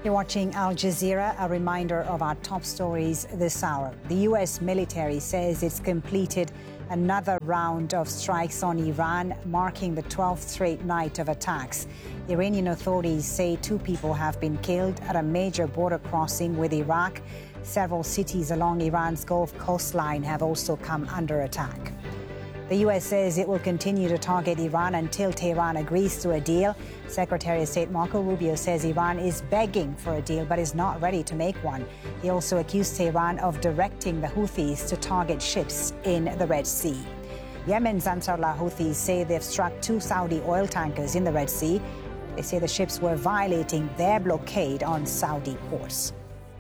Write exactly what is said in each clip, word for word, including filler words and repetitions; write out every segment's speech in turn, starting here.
You're watching Al Jazeera, a reminder of our top stories this hour. The U S military says it's completed another round of strikes on Iran, marking the twelfth straight night of attacks. Iranian authorities say two people have been killed at a major border crossing with Iraq. Several cities along Iran's Gulf coastline have also come under attack. The U S says it will continue to target Iran until Tehran agrees to a deal. Secretary of State Marco Rubio says Iran is begging for a deal but is not ready to make one. He also accused Tehran of directing the Houthis to target ships in the Red Sea. Yemen's Ansarullah Houthis say they've struck two Saudi oil tankers in the Red Sea. They say the ships were violating their blockade on Saudi ports.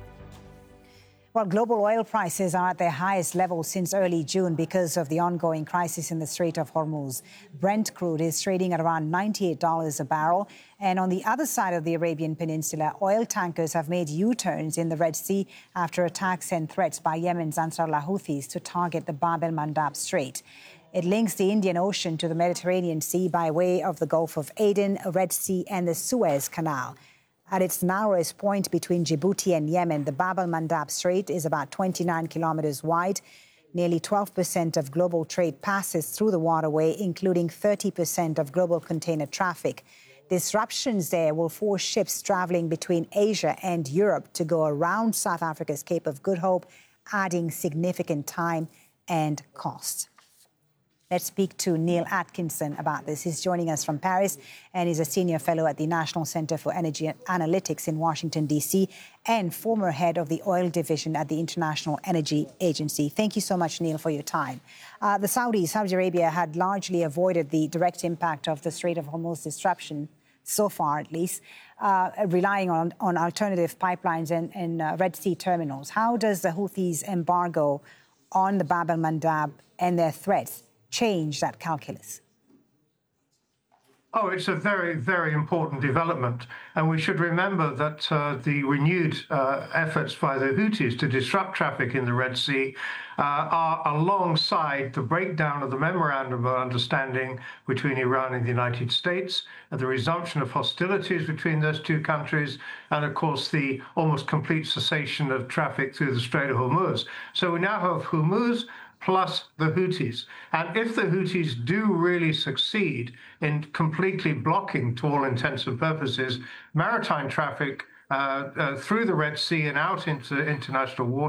Well, global oil prices are at their highest level since early June because of the ongoing crisis in the Strait of Hormuz. Brent crude is trading at around ninety-eight dollars a barrel. And on the other side of the Arabian Peninsula, oil tankers have made U-turns in the Red Sea after attacks and threats by Yemen's Ansarullah Houthis to target the Bab el-Mandab Strait. It links the Indian Ocean to the Mediterranean Sea by way of the Gulf of Aden, Red Sea and the Suez Canal. At its narrowest point between Djibouti and Yemen, the Bab el-Mandab Strait is about twenty-nine kilometers wide. Nearly twelve percent of global trade passes through the waterway, including thirty percent of global container traffic. Disruptions there will force ships traveling between Asia and Europe to go around South Africa's Cape of Good Hope, adding significant time and cost. Let's speak to Neil Atkinson about this. He's joining us from Paris, and he's a senior fellow at the National Center for Energy Analytics in Washington, D C, and former head of the oil division at the International Energy Agency. Thank you so much, Neil, for your time. Uh, the Saudis, Saudi Arabia, had largely avoided the direct impact of the Strait of Hormuz disruption, so far at least, uh, relying on, on alternative pipelines and, and uh, Red Sea terminals. How does the Houthis' embargo on the Bab el-Mandab and their threats change that calculus? Oh, it's a very, very important development. And we should remember that uh, the renewed uh, efforts by the Houthis to disrupt traffic in the Red Sea uh, are alongside the breakdown of the memorandum of understanding between Iran and the United States, and the resumption of hostilities between those two countries, and of course the almost complete cessation of traffic through the Strait of Hormuz. So we now have Hormuz plus the Houthis. And if the Houthis do really succeed in completely blocking, to all intents and purposes, maritime traffic uh, uh, through the Red Sea and out into international waters,